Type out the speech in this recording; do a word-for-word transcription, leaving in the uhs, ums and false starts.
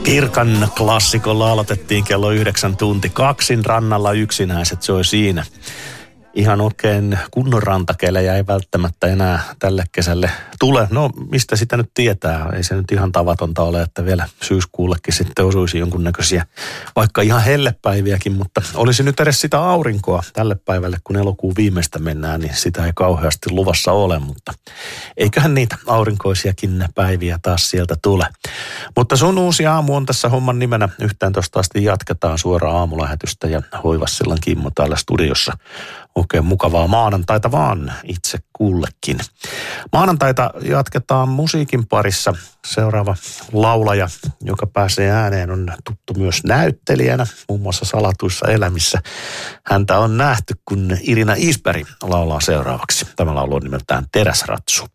Kirkan klassikolla aloitettiin kello yhdeksän tunti. Kaksin rannalla yksinäiset soi siinä. Ihan oikein kunnon rantakelejä ei välttämättä enää tälle kesälle tule. No, mistä sitä nyt tietää? Ei se nyt ihan tavatonta ole, että vielä syyskuullekin sitten osuisi jonkunnäköisiä, vaikka ihan hellepäiviäkin, mutta olisi nyt edes sitä aurinkoa tälle päivälle, kun elokuun viimeistä mennään, niin sitä ei kauheasti luvassa ole, mutta eiköhän niitä aurinkoisiakin päiviä taas sieltä tule. Mutta sun uusi aamu on tässä homman nimenä. Yhteentoista asti jatketaan suoraan aamulähetystä ja Hoivassillan Kimmo täällä studiossa. Oikein mukavaa maanantaita vaan itse kullekin. Maanantaita jatketaan musiikin parissa. Seuraava laulaja, joka pääsee ääneen, on tuttu myös näyttelijänä, muun muassa Salatuissa elämissä. Häntä on nähty, kun Irina Isberg laulaa seuraavaksi. Tämä laulu on nimeltään Teräsratsu.